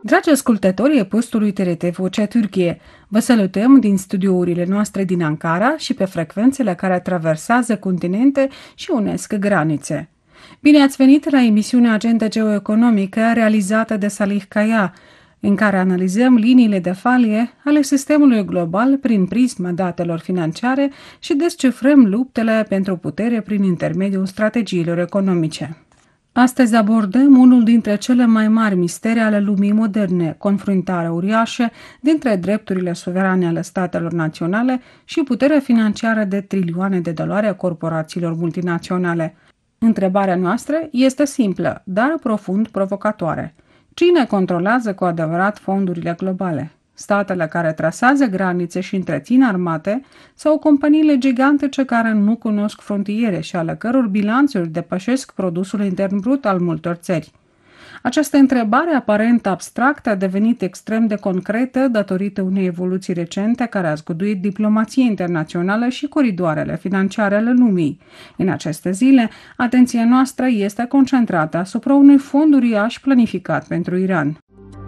Dragi ascultători ai postului TRT Vocea Turcie, vă salutăm din studiourile noastre din Ankara și pe frecvențele care traversează continente și unesc granițe. Bine ați venit la emisiunea Agenda Geoeconomică realizată de Salih Kaya, în care analizăm liniile de falie ale sistemului global prin prisma datelor financiare și descifrăm luptele pentru putere prin intermediul strategiilor economice. Astăzi abordăm unul dintre cele mai mari misteri ale lumii moderne, confruntarea uriașă dintre drepturile suverane ale statelor naționale și puterea financiară de trilioane de dolari a corporațiilor multinaționale. Întrebarea noastră este simplă, dar profund provocatoare. Cine controlează cu adevărat fondurile globale? Statele care trasează granițe și întrețin armate sau companiile gigantice care nu cunosc frontiere și ale căror bilanțuri depășesc produsul intern brut al multor țări? Această întrebare aparent abstractă a devenit extrem de concretă datorită unei evoluții recente care a zguduit diplomația internațională și coridoarele financiare ale lumii. În aceste zile, atenția noastră este concentrată asupra unui fond uriaș planificat pentru Iran.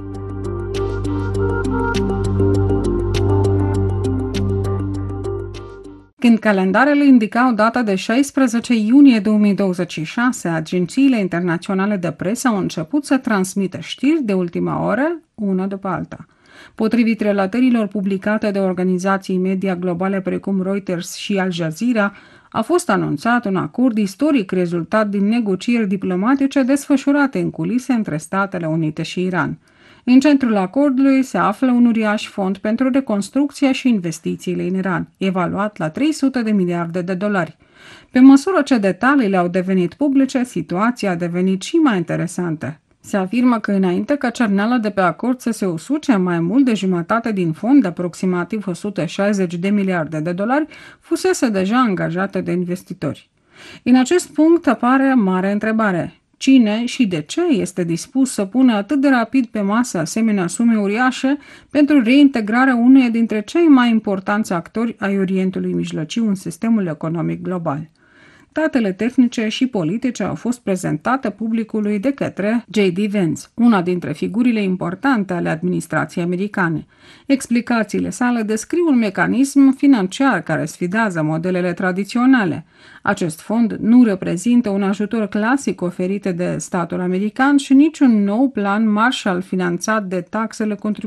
Când calendarele indicau data de 16 iunie 2026, agențiile internaționale de presă au început să transmită știri de ultima oră, una după alta. Potrivit relatărilor publicate de organizații media globale precum Reuters și Al Jazeera, a fost anunțat un acord istoric rezultat din negocieri diplomatice desfășurate în culise între Statele Unite și Iran. În centrul acordului se află un uriaș fond pentru reconstrucția și investițiile în Iran, evaluat la 300 de miliarde de dolari. Pe măsură ce detaliile au devenit publice, situația a devenit și mai interesantă. Se afirmă că înainte ca cerneala de pe acord să se usuce, mai mult de jumătate din fond, aproximativ 160 de miliarde de dolari, fusese deja angajată de investitori. În acest punct apare mare întrebare. Cine și de ce este dispus să pună atât de rapid pe masă asemenea sume uriașe pentru reintegrarea uneia dintre cei mai importanți actori ai Orientului Mijlociu în sistemul economic global? Datele tehnice și politice au fost prezentate publicului de către J.D. Vance, una dintre figurile importante ale administrației americane. Explicațiile sale descriu un mecanism financiar care sfidează modelele tradiționale. Acest fond nu reprezintă un ajutor clasic oferit de statul american și niciun nou plan Marshall finanțat de taxele contribuabililor